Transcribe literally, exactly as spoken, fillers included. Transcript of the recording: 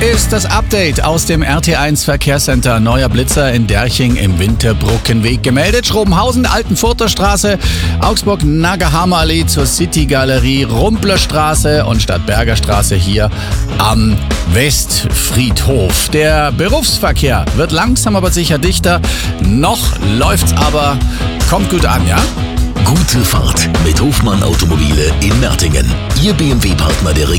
ist das Update aus dem R T eins Verkehrscenter. Neuer Blitzer in Derching im Winterbrückenweg gemeldet. Schrobenhausen, Altenfurter Straße, Augsburg-Nagahama Allee zur City-Galerie, Rumplerstraße und Stadtberger Straße hier am Westfriedhof. Der Berufsverkehr wird langsam aber sicher dichter. Noch läuft's aber. Kommt gut an, ja? Gute Fahrt mit Hofmann Automobile in Mertingen. Ihr B M W-Partner der Region.